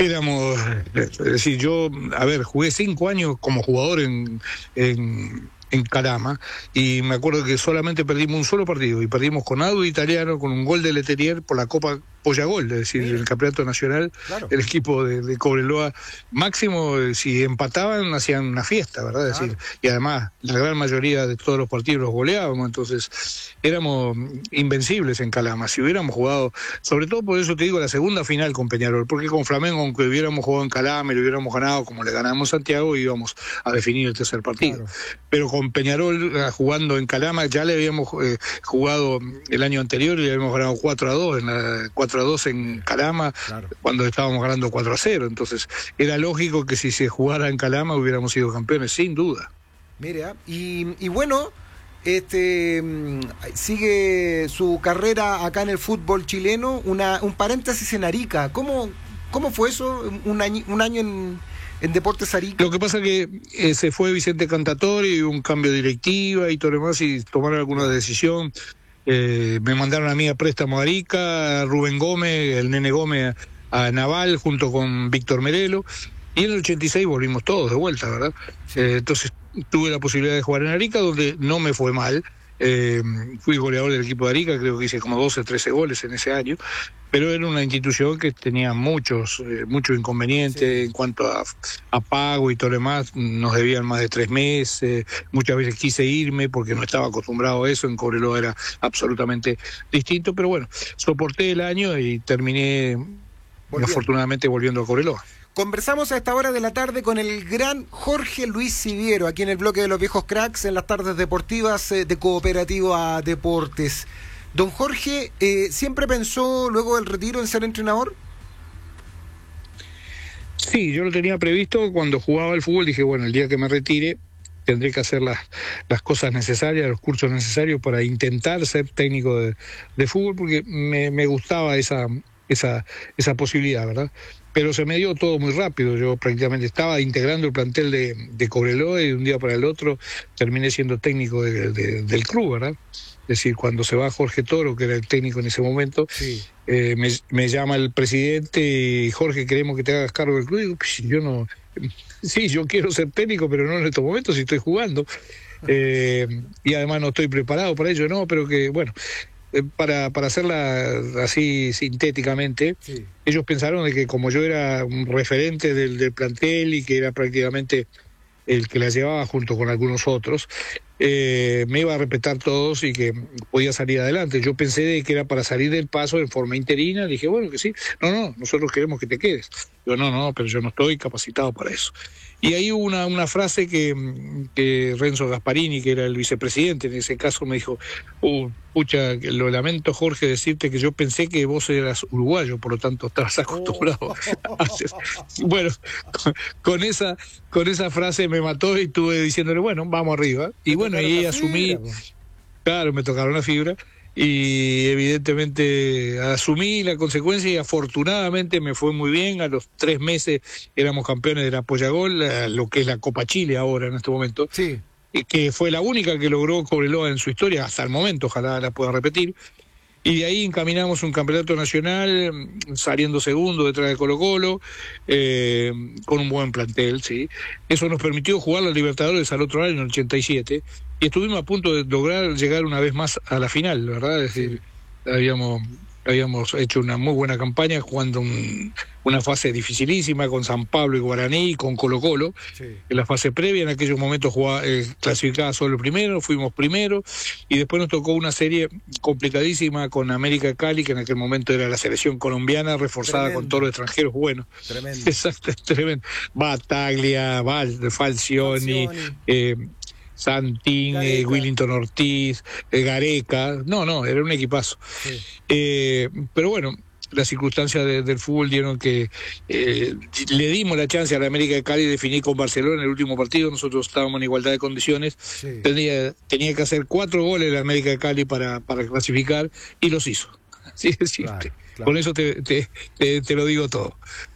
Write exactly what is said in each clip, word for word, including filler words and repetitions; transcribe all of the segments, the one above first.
éramos, es decir, yo, a ver, jugué cinco años como jugador en, en, en Calama, y me acuerdo que solamente perdimos un solo partido, y perdimos con Audo Italiano, con un gol de Letelier por la Copa Pollagol, es decir, Mira. el campeonato nacional, Claro. el equipo de, de Cobreloa máximo, eh, si empataban hacían una fiesta, ¿verdad? Es Claro. decir, y además la gran mayoría de todos los partidos los goleábamos, entonces éramos invencibles en Calama. Si hubiéramos jugado, sobre todo por eso te digo, la segunda final con Peñarol, porque con Flamengo, aunque hubiéramos jugado en Calama y lo hubiéramos ganado como le ganamos a Santiago, íbamos a definir el tercer partido. Claro. Pero con Peñarol eh, jugando en Calama, ya le habíamos eh, jugado el año anterior y le habíamos ganado cuatro a dos, en la cuatro a dos en Calama, Claro. cuando estábamos ganando cuatro a cero. Entonces era lógico que si se jugara en Calama hubiéramos sido campeones, sin duda. Mira, y, y bueno, este mm, sigue su carrera acá en el fútbol chileno. Una, un paréntesis en Arica. ¿Cómo, cómo fue eso? Un año, un año en, en Deportes Arica. Lo que pasa que eh, se fue Vicente Cantatori, y hubo un cambio de directiva y todo lo demás, y tomaron alguna decisión. Eh, me mandaron a mí a préstamo a Arica, a Rubén Gómez, el Nene Gómez a, a Naval, junto con Víctor Merelo, y en el ochenta y seis volvimos todos de vuelta, ¿verdad? Eh, entonces tuve la posibilidad de jugar en Arica, donde no me fue mal. Eh, fui goleador del equipo de Arica, creo que hice como doce, trece goles en ese año, pero era una institución que tenía muchos eh, muchos inconvenientes sí. En cuanto a, a pago y todo lo demás. Nos debían más de tres meses, muchas veces quise irme porque no estaba acostumbrado a eso, en Cobreloa era absolutamente distinto, pero bueno, soporté el año y terminé Volviendo. afortunadamente volviendo a Cobreloa. Conversamos a esta hora de la tarde con el gran Jorge Luis Siviero, aquí en el bloque de los viejos cracks, en las tardes deportivas de Cooperativa Deportes. Don Jorge, eh, ¿siempre pensó luego del retiro en ser entrenador? Sí, yo lo tenía previsto cuando jugaba al fútbol. Dije, bueno, el día que me retire tendré que hacer las, las cosas necesarias, los cursos necesarios para intentar ser técnico de, de fútbol, porque me, me gustaba esa, esa, esa posibilidad, ¿verdad? Pero se me dio todo muy rápido. Yo prácticamente estaba integrando el plantel de, de Cobreloa y de un día para el otro terminé siendo técnico de, de, del club, ¿verdad? Es decir, cuando se va Jorge Toro, que era el técnico en ese momento, sí. eh, me, me llama el presidente y Jorge, queremos que te hagas cargo del club. Y digo, pues yo no... Sí, yo quiero ser técnico, pero no en estos momentos, si estoy jugando. Eh, y además no estoy preparado para ello, no, pero que, bueno... Para, para hacerla así sintéticamente, sí. Ellos pensaron de que como yo era un referente del, del plantel y que era prácticamente el que la llevaba junto con algunos otros, eh, me iba a respetar todos y que podía salir adelante. Yo pensé de que era para salir del paso en forma interina. Dije, bueno, que sí. No, no, nosotros queremos que te quedes. Yo, no, no, pero yo no estoy capacitado para eso. Y ahí hubo una, una frase que, que Renzo Gasparini, que era el vicepresidente en ese caso, me dijo, uh, pucha, lo lamento, Jorge, decirte que yo pensé que vos eras uruguayo, por lo tanto estabas acostumbrado oh. a hacer... Bueno, con, con esa con esa frase me mató y estuve diciéndole, bueno, vamos arriba. Y me bueno, y asumí, fibra, claro, me tocaron la fibra, y evidentemente asumí la consecuencia y afortunadamente me fue muy bien. A los tres meses éramos campeones de la Pollagol, lo que es la Copa Chile ahora en este momento, sí. Que fue la única que logró Cobreloa en su historia hasta el momento, ojalá la pueda repetir. Y de ahí encaminamos un campeonato nacional, saliendo segundo detrás de Colo Colo, eh, con un buen plantel, sí. Eso nos permitió jugar la Libertadores al otro año, en el ochenta y siete, y estuvimos a punto de lograr llegar una vez más a la final, ¿verdad? Es decir, habíamos, habíamos hecho una muy buena campaña, jugando un, una fase dificilísima con San Pablo y Guaraní, y con Colo Colo, sí. En la fase previa, en aquellos momentos jugaba, eh, clasificaba solo el primero, fuimos primero, y después nos tocó una serie complicadísima con América Cali, que en aquel momento era la selección colombiana, reforzada tremendo. Con todos los extranjeros buenos. Tremendo. Exacto, tremendo. Bataglia, Val, Falcioni, Falcioni. Eh, Santín, eh, Willington Ortiz, eh, Gareca, no, no, era un equipazo. Sí. Eh, pero bueno, las circunstancias de, del fútbol dieron que eh, le dimos la chance a la América de Cali de definir con Barcelona en el último partido. Nosotros estábamos en igualdad de condiciones, sí. tenía, tenía que hacer cuatro goles la América de Cali para, para clasificar, y los hizo. Sí, sí, claro, claro. Con eso te, te, te, te lo digo todo.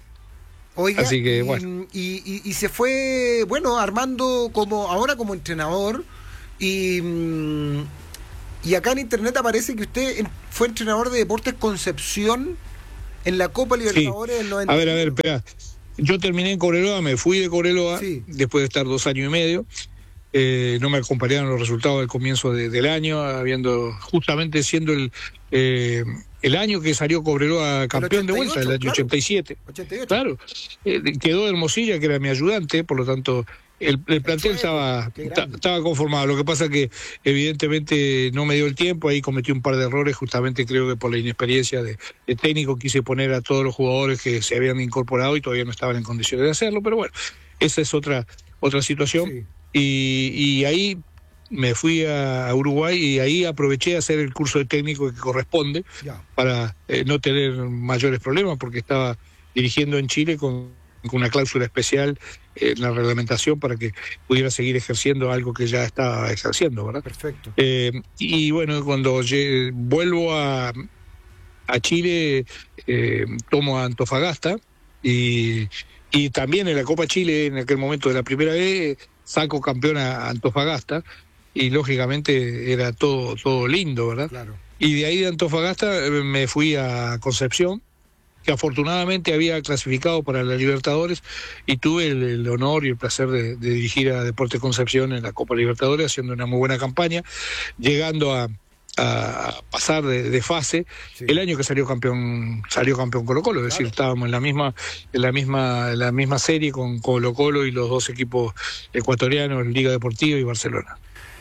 Oiga, así que, y, bueno. y, y, y se fue, bueno, armando como ahora como entrenador, y, y acá en internet aparece que usted fue entrenador de Deportes Concepción En la Copa Libertadores sí. del noventa. A ver, a ver, espera. Yo terminé en Cobreloa, me fui de Cobreloa, sí, después de estar dos años y medio. Eh, no me acompañaron los resultados del comienzo de, del año, habiendo justamente siendo el eh, el año que salió Cobreloa campeón de vuelta, el año claro, ochenta y siete. ochenta y ocho. Claro, eh, quedó Hermosilla, que era mi ayudante, por lo tanto el, el plantel estaba, estaba conformado. Lo que pasa que evidentemente no me dio el tiempo, ahí cometí un par de errores, justamente creo que por la inexperiencia de, de técnico quise poner a todos los jugadores que se habían incorporado y todavía no estaban en condiciones de hacerlo, pero bueno, esa es otra, otra situación. Sí. Y, y ahí me fui a Uruguay y ahí aproveché a hacer el curso de técnico que corresponde ya. para eh, no tener mayores problemas, porque estaba dirigiendo en Chile con, con una cláusula especial en la reglamentación para que pudiera seguir ejerciendo algo que ya estaba ejerciendo, ¿verdad? Perfecto. Eh, y bueno, cuando llegué, vuelvo a, a Chile, eh, tomo a Antofagasta y, y también en la Copa Chile, en aquel momento de la primera vez, saco campeón a Antofagasta y lógicamente era todo todo lindo, ¿verdad? Claro. Y de ahí de Antofagasta me fui a Concepción, que afortunadamente había clasificado para la Libertadores y tuve el, el honor y el placer de, de dirigir a Deportes Concepción en la Copa Libertadores, haciendo una muy buena campaña, llegando a a pasar de, de fase sí. el año que salió campeón salió campeón Colo Colo, es claro. decir, estábamos en la misma en la misma en la misma serie con Colo Colo y los dos equipos ecuatorianos, Liga Deportiva y Barcelona.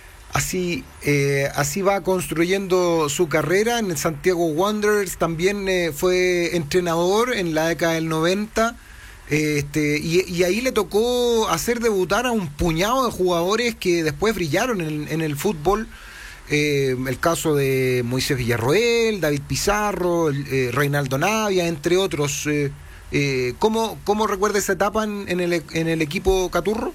Así eh, así va construyendo su carrera en el Santiago Wanderers. También eh, fue entrenador en la década del noventa. Este, y, y ahí le tocó hacer debutar a un puñado de jugadores que después brillaron en, en el fútbol. Eh, el caso de Moisés Villarroel, David Pizarro, eh, Reinaldo Navia, entre otros. Eh, eh, ¿cómo, ¿Cómo recuerda esa etapa en, en, el, en el equipo Caturro?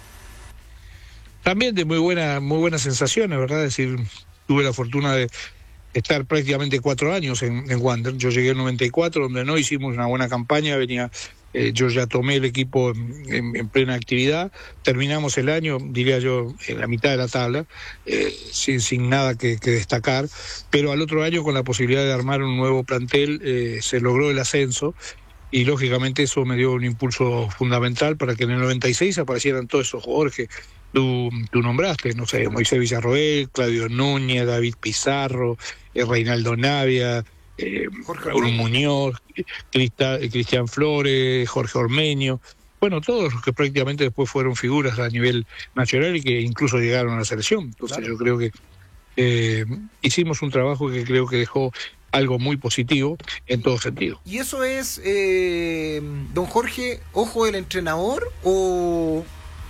También de muy buena, muy buenas sensaciones, ¿verdad? Es decir, tuve la fortuna de estar prácticamente cuatro años en, en Wander. Yo llegué en noventa y cuatro, donde no hicimos una buena campaña, venía... Eh, yo ya tomé el equipo en, en, en plena actividad, terminamos el año, diría yo, en la mitad de la tabla, eh, sin, sin nada que, que destacar, pero al otro año con la posibilidad de armar un nuevo plantel eh, se logró el ascenso y lógicamente eso me dio un impulso fundamental para que en el noventa y seis aparecieran todos esos jugadores que tú, tú nombraste, no sé, Moisés Villarroel, Claudio Núñez, David Pizarro, eh, Reinaldo Navia, Eh, Raúl Muñoz, Crista, Cristian Flores, Jorge Ormeño, bueno, todos los que prácticamente después fueron figuras a nivel nacional y que incluso llegaron a la selección. Entonces claro. yo creo que eh, hicimos un trabajo que creo que dejó algo muy positivo en todo sentido. ¿Y eso es, eh, don Jorge, ojo del entrenador o,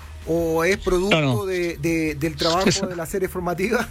o es producto no, no. De, de, del trabajo eso. de la serie formativa?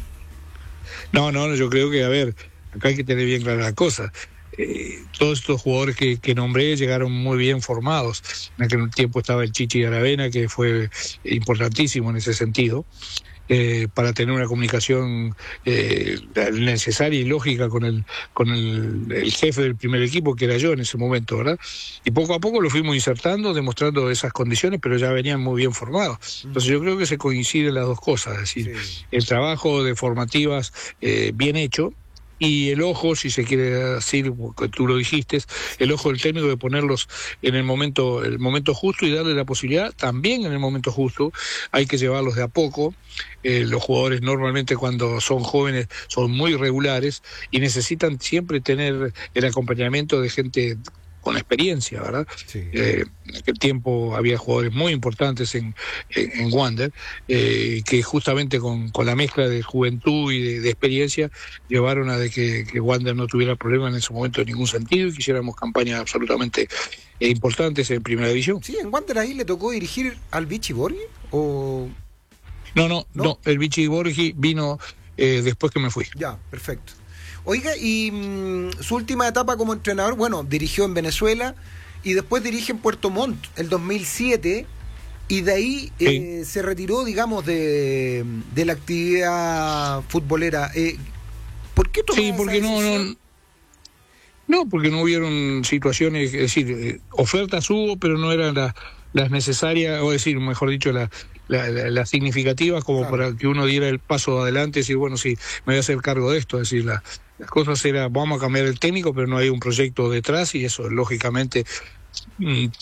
No, no, yo creo que, a ver, acá hay que tener bien clara la cosa. Eh, todos estos jugadores que, que nombré llegaron muy bien formados. En aquel tiempo estaba el Chichi Aravena, que fue importantísimo en ese sentido, eh, para tener una comunicación eh, necesaria y lógica con el con el, el jefe del primer equipo, que era yo en ese momento, ¿verdad? Y poco a poco lo fuimos insertando, demostrando esas condiciones, pero ya venían muy bien formados. Entonces yo creo que se coinciden las dos cosas, es decir, sí. el trabajo de formativas eh, bien hecho, y el ojo, si se quiere decir, porque tú lo dijiste, el ojo del técnico de ponerlos en el momento, el momento justo y darle la posibilidad también en el momento justo. Hay que llevarlos de a poco. Eh, los jugadores normalmente cuando son jóvenes son muy regulares y necesitan siempre tener el acompañamiento de gente con experiencia, ¿verdad? Sí. Eh, en aquel tiempo había jugadores muy importantes en, en, en Wander, eh, que justamente con, con la mezcla de juventud y de, de experiencia llevaron a de que, que Wander no tuviera problemas en ese momento en ningún sentido y que hiciéramos campañas absolutamente eh, importantes en Primera División. Sí, en Wander ahí le tocó dirigir al Vichy Borghi, o... No, no, no, no el Vichy Borghi vino eh, después que me fui. Ya, perfecto. Oiga, y mmm, su última etapa como entrenador, bueno, dirigió en Venezuela y después dirige en Puerto Montt el dos mil siete y de ahí sí. eh, se retiró, digamos, de, de la actividad futbolera. Eh, ¿Por qué tomó sí, porque esa decisión? no, no, no, porque no hubieron situaciones, es decir, eh, ofertas hubo, pero no eran las las necesarias, o decir, mejor dicho, las la, la, la significativas como claro. para que uno diera el paso adelante y decir, bueno, sí, me voy a hacer cargo de esto, es decir, la, las cosas era, vamos a cambiar el técnico, pero no hay un proyecto detrás y eso, lógicamente,